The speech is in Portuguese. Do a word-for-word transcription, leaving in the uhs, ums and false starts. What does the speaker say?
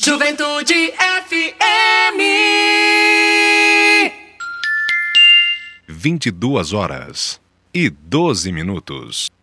Juventude F M. vinte e duas horas e doze minutos.